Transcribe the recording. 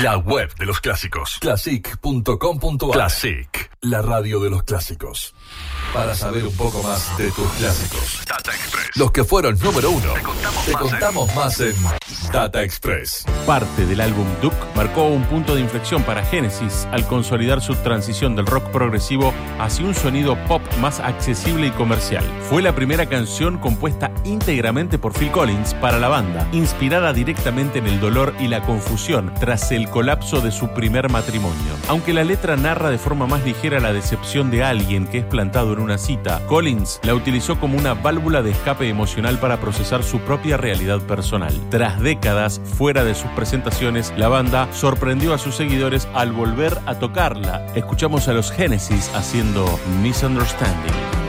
La web de los clásicos. Classic.com.ar. Classic, la radio de los clásicos. Para saber un poco más de tus clásicos. Data Express. Los que fueron número uno. Te contamos más en Data Express. Parte del álbum Duke marcó un punto de inflexión para Genesis al consolidar su transición del rock progresivo hacia un sonido pop más accesible y comercial. Fue la primera canción compuesta íntegramente por Phil Collins para la banda, inspirada directamente en el dolor y la confusión tras el colapso de su primer matrimonio. Aunque la letra narra de forma más ligera la decepción de alguien que es plantado en una cita, Collins la utilizó como una válvula de escape emocional para procesar su propia realidad personal. Tras décadas fuera de sus presentaciones, la banda sorprendió a sus seguidores al volver a tocarla. Escuchamos a los Genesis haciendo Misunderstanding.